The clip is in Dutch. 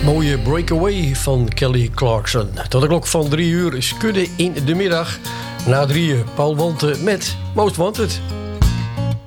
Mooie Breakaway van Kelly Clarkson. Tot de klok van 3 uur, Skudden in de middag. Na 3 uur, Paul Wanten met Most Wanted.